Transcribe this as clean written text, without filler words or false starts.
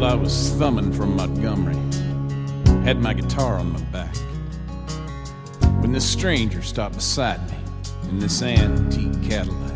told I was thumbing from Montgomery, had my guitar on my back, when this stranger stopped beside me in this antique Cadillac.